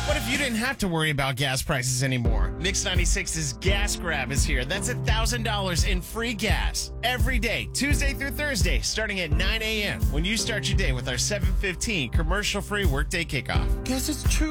What if you didn't have to worry about gas prices anymore? Mix 96's Gas Grab is here. That's $1,000 in free gas every day, Tuesday through Thursday, starting at 9 a.m. when you start your day with our 7:15 commercial-free workday kickoff. Guess it's true.